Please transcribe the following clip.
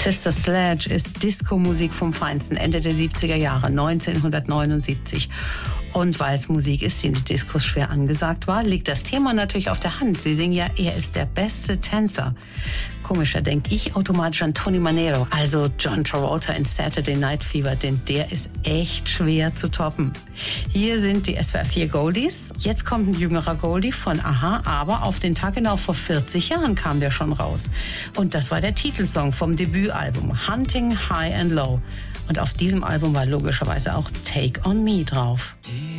Sister Sledge ist Disco-Musik vom Feinsten, Ende der 70er Jahre, 1979. Und weil es Musik ist, die in den Diskos schwer angesagt war, liegt das Thema natürlich auf der Hand. Sie singen ja, er ist der beste Tänzer. Komischer denke ich automatisch an Tony Manero, also John Travolta in Saturday Night Fever, denn der ist echt schwer zu toppen. Hier sind die SWR 4 Goldies. Jetzt kommt ein jüngerer Goldie von Aha, aber auf den Tag genau vor 40 Jahren kam der schon raus. Und das war der Titelsong vom Debütalbum Hunting High and Low. Und auf diesem Album war logischerweise auch Take on Me drauf.